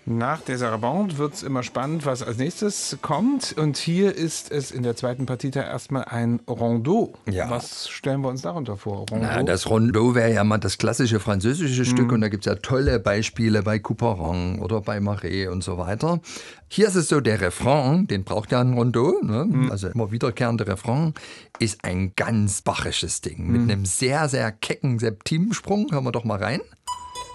Nach der Sarabande wird es immer spannend, was als nächstes kommt. Und hier ist es in der zweiten Partita erstmal ein Rondeau. Ja. Was stellen wir uns darunter vor? Na, das Rondeau wäre ja mal das klassische französische Stück und da gibt es ja tolle Beispiele bei Couperin oder bei Marais und so weiter. Hier ist es so, der Refrain, den braucht ja ein Rondeau, ne? Also immer wiederkehrende Refrain, ist ein ganz bachisches Ding mit einem sehr, sehr kecken Septimensprung. Hören wir doch mal rein.